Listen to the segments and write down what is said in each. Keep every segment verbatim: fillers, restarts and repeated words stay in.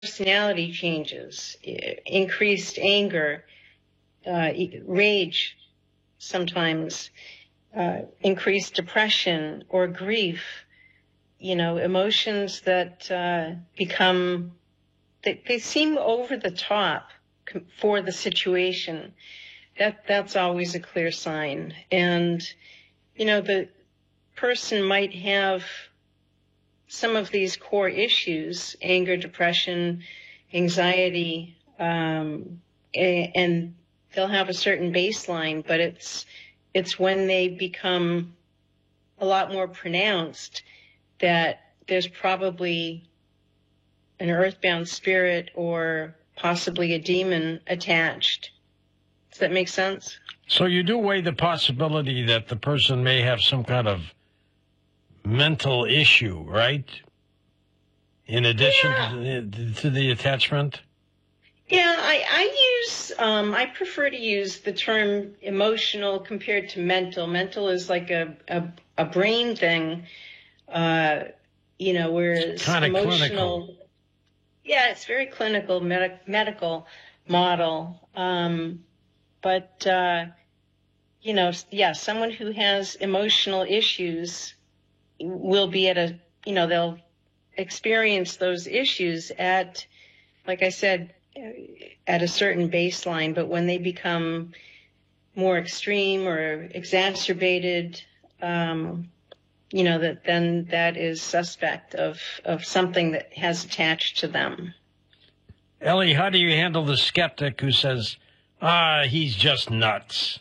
personality changes, increased anger, uh, rage, sometimes uh, increased depression or grief, you know, emotions that uh, become, they, they seem over the top for the situation. That that's always a clear sign. And, you know, the person might have some of these core issues, anger, depression, anxiety, um, and they'll have a certain baseline, but it's it's when they become a lot more pronounced that there's probably an earthbound spirit or possibly a demon attached. Does that make sense? So you do weigh the possibility that the person may have some kind of mental issue, right? In addition yeah. to, the, to the attachment? Yeah, I, I use, um, I prefer to use the term emotional compared to mental. Mental is like a, a, a brain thing, uh, you know, whereas kind of emotional, clinical. Yeah, it's very clinical, med- medical model. Um, but, uh, you know, yeah, someone who has emotional issues will be at a, you know, they'll experience those issues at, like I said, at a certain baseline, but when they become more extreme or exacerbated, um, you know, that then that is suspect of, of something that has attached to them. Ellie, how do you handle the skeptic who says, ah, he's just nuts?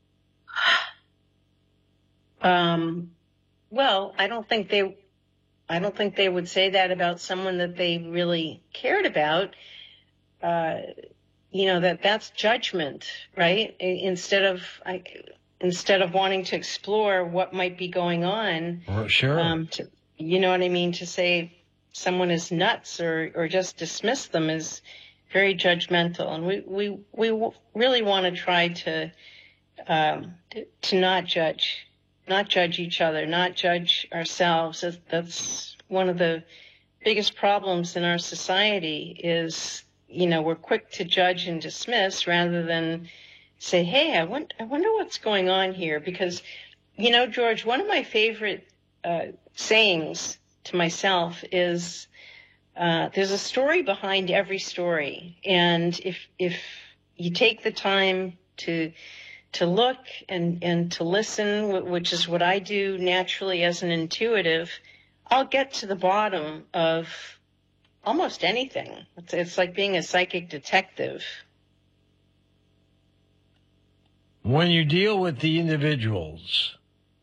Um, well, I don't think they, I don't think they would say that about someone that they really cared about. Uh, you know, that that's judgment, right? Instead of, I, instead of wanting to explore what might be going on. Well, sure. Um, to, you know what I mean? To say someone is nuts or, or just dismiss them is very judgmental. And we, we, we really want to try to, um, to, to not judge, not judge each other, not judge ourselves. That's one of the biggest problems in our society is, you know, we're quick to judge and dismiss rather than say, hey, I, want, I wonder what's going on here. Because, you know, George, one of my favorite uh, sayings to myself is uh, there's a story behind every story. And if if you take the time to to look and, and to listen, which is what I do naturally as an intuitive, I'll get to the bottom of almost anything. It's, it's like being a psychic detective. When you deal with the individuals,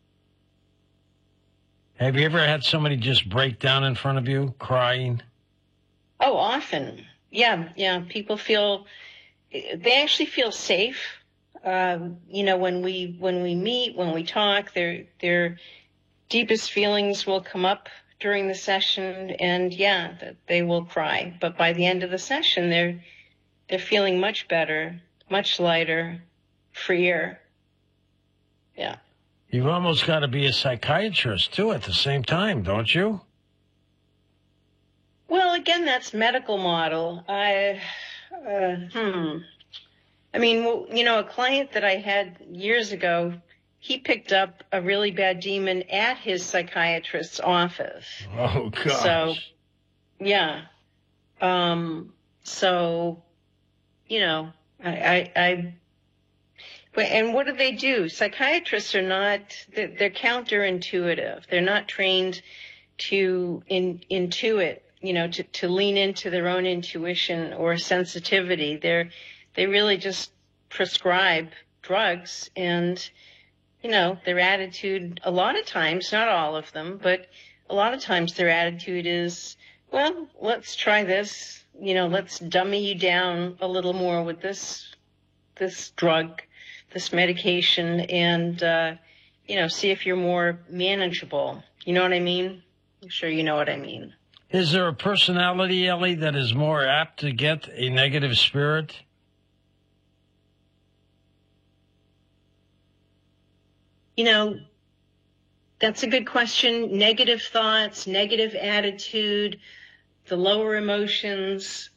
have you ever had somebody just break down in front of you, crying? Oh, often. Yeah, yeah. People feel, they actually feel safe. Um, you know, when we when we meet, when we talk, their their deepest feelings will come up during the session, and yeah, that they will cry. But by the end of the session, they're they're feeling much better, much lighter, freer. Yeah. You've almost got to be a psychiatrist, too, at the same time, don't you? Well, again, that's medical model. I, uh, hmm. I mean, well, you know, a client that I had years ago, he picked up a really bad demon at his psychiatrist's office. Oh, gosh. So, yeah. Um, so, you know, I, I, I and what do they do? Psychiatrists are not, they're, they're counterintuitive. They're not trained to in, intuit, you know, to, to lean into their own intuition or sensitivity. They're, they really just prescribe drugs, and, you know, their attitude, a lot of times, not all of them, but a lot of times their attitude is, well, let's try this, you know, let's dummy you down a little more with this, this drug, this medication, and, uh, you know, see if you're more manageable. You know what I mean? I'm sure you know what I mean. Is there a personality, Ellie, that is more apt to get a negative spirit? You know, that's a good question. Negative thoughts, negative attitude, the lower emotions